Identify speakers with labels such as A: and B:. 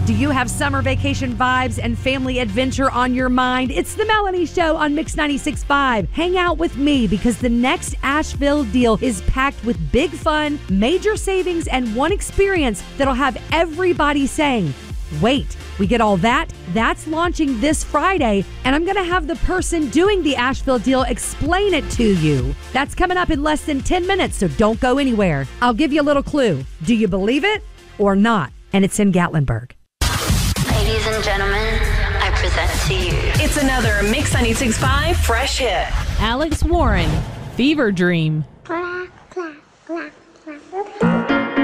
A: Do you have summer vacation vibes and family adventure on your mind? It's the Melanie Show on Mix 96.5. Hang out with me because the next Asheville deal is packed with big fun, major savings, and one experience that'll have everybody saying, wait, we get all that? That's launching this Friday, and I'm going to have the person doing the Asheville deal explain it to you. That's coming up in less than 10 minutes, so don't go anywhere. I'll give you a little clue. Do you believe it or not? And it's in Gatlinburg.
B: Ladies and gentlemen, I present to you.
C: It's another Mix 96.5 Fresh Hit.
D: Alex Warren, Fever Dream.